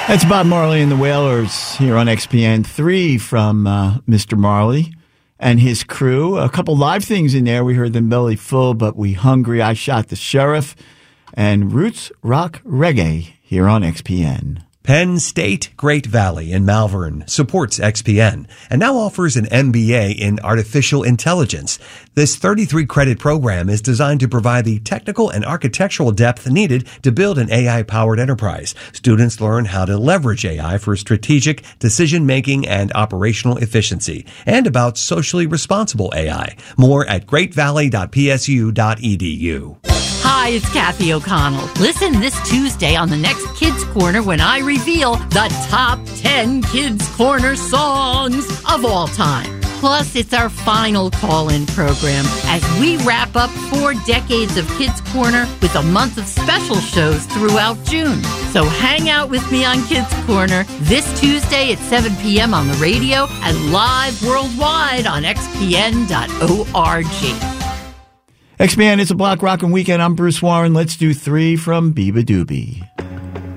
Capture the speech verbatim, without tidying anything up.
That's Bob Marley and the Wailers here on X P N. Three from uh, Mister Marley and his crew. A couple live things in there. We heard them belly full, but we hungry. I Shot the Sheriff and Roots Rock Reggae here on X P N. Penn State Great Valley in Malvern supports X P N and now offers an M B A in artificial intelligence. This thirty-three credit program is designed to provide the technical and architectural depth needed to build an A I-powered enterprise. Students learn how to leverage A I for strategic decision-making and operational efficiency, and about socially responsible A I. More at great valley dot p s u dot e d u. Hi, it's Kathy O'Connell. Listen this Tuesday on the next Kids Corner when I reveal the top ten Kids Corner songs of all time. Plus, it's our final call-in program as we wrap up four decades of Kids Corner with a month of special shows throughout June. So hang out with me on Kids Corner this Tuesday at seven p.m. on the radio and live worldwide on x p n dot org. X P N, it's a block rockin' weekend. I'm Bruce Warren. Let's do three from Biba Doobie.